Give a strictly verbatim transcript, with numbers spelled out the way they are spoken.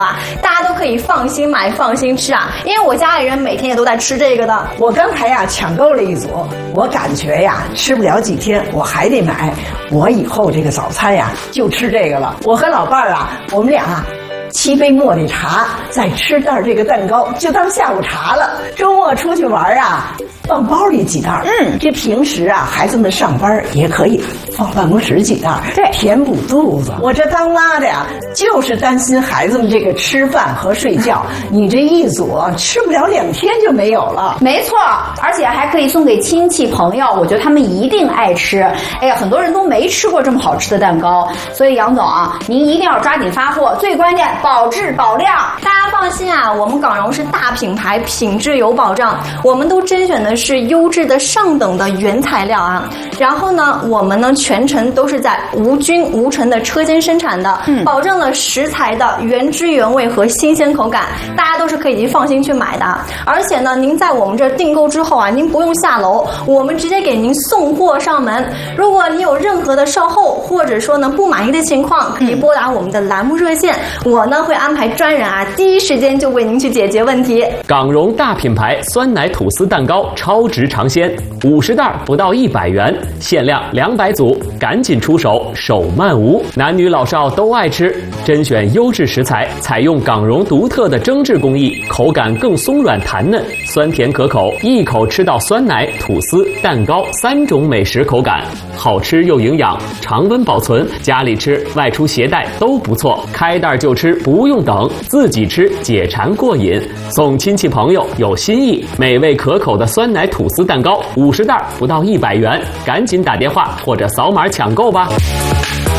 啊，大家都可以放心买放心吃啊，因为我家里人每天也都在吃这个的。 我刚才呀抢购了一组，我感觉呀吃不了几天我还得买，我以后这个早餐呀就吃这个了。我和老伴儿啊，我们俩啊沏杯茉莉茶，再吃袋这个蛋糕，就当下午茶了。周末出去玩啊，放包里几袋。嗯，这平时啊，孩子们上班也可以放办公室几袋， 对， 填补肚子。我这当妈的呀，就是担心孩子们这个吃饭和睡觉，你这一组吃不了两天就没有了。 没错，而且还可以送给亲戚朋友，我觉得他们一定爱吃。哎呀，很多人都没吃过这么好吃的蛋糕，所以杨总啊，您一定要抓紧发货，最关键保质保量。 大家放心啊，我们港荣是大品牌，品质有保障，我们都甄选的是优质的上等的原材料啊。然后呢，我们呢全程都是在无菌无尘的车间生产的，嗯，保证了食材的原汁原味和新鲜口感，大家都是可以放心去买的。而且呢，您在我们这订购之后啊，您不用下楼，我们直接给您送货上门。如果你有任何的售后或者说呢不满意的情况，可以拨打我们的栏目热线，我呢会安排专人啊，第一时间就为您去解决问题。 港荣大品牌酸奶吐司蛋糕超值尝鲜，五十袋不到一百元，限量两百组，赶紧出手，手慢无。男女老少都爱吃，甄选优质食材，采用港荣独特的蒸制工艺，口感更松软弹嫩，酸甜可口，一口吃到酸奶、吐司、蛋糕三种美食口感，好吃又营养，常温保存，家里吃、外出携带都不错。开袋就吃，不用等，自己吃解馋过瘾。送亲戚朋友有新意，美味可口的酸奶吐司蛋糕，五十袋不到一百元，赶紧打电话或者扫码抢购吧。